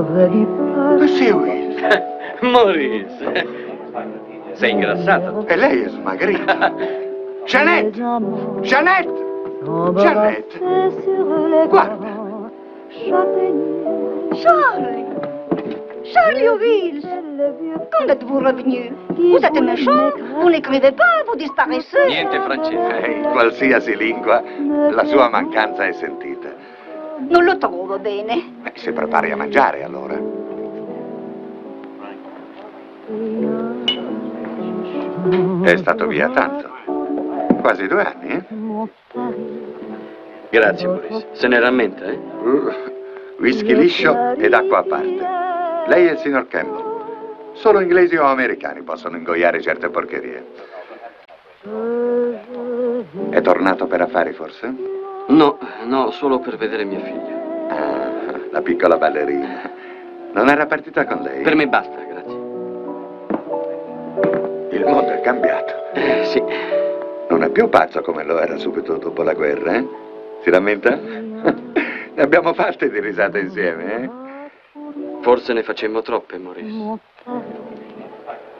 Monsieur Will. Maurice, sei ingrassato. E lei è smagrita. Jeannette! Jeannette! Jeannette! Guarda. Charles! Charlie Oville! Quand êtes-vous revenu? Vous êtes méchant, vous n'écrivez pas, vous disparaissez. Niente francese. In qualsiasi lingua, la sua mancanza è sentita. Non lo trovo bene. Beh, si prepari a mangiare, allora. È stato via tanto. Quasi 2 anni, eh? Grazie, Maurice. Se ne rammenta, eh? Whisky liscio ed acqua a parte. Lei e il signor Campbell. Solo inglesi o americani possono ingoiare certe porcherie. È tornato per affari, forse? No, solo per vedere mia figlia. Ah, la piccola ballerina. Non era partita con lei? Per me basta, grazie. Il mondo è cambiato. Sì. Non è più pazzo come lo era subito dopo la guerra, eh? Si rammenta? Ne abbiamo fatte di risate insieme, eh? Forse ne facemmo troppe, Maurice.